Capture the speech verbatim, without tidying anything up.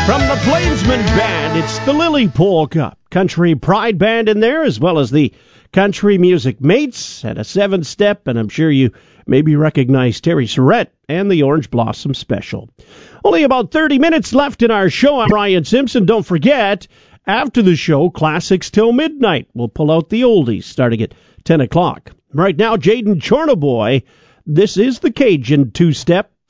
From the Plainsman Band, it's the Lily Polka. Country Pride Band in there, as well as the Country Music Mates and a seven-step, and I'm sure you maybe recognize Terry Surrett and the Orange Blossom Special. Only about thirty minutes left in our show. I'm Ryan Simpson. Don't forget, after the show, Classics Till Midnight. We'll pull out the oldies starting at ten o'clock. Right now, Jaden Chornaboy. This is the Cajun two-step.